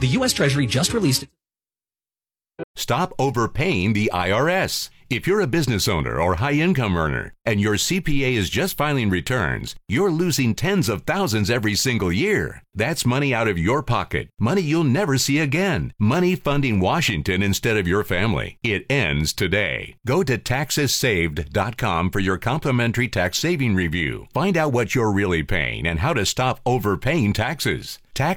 The U.S. Treasury just released... Stop overpaying the IRS. If you're a business owner or high-income earner and your CPA is just filing returns, you're losing tens of thousands every single year. That's money out of your pocket, money you'll never see again, money funding Washington instead of your family. It ends today. Go to taxessaved.com for your complimentary tax saving review. Find out what you're really paying and how to stop overpaying taxes.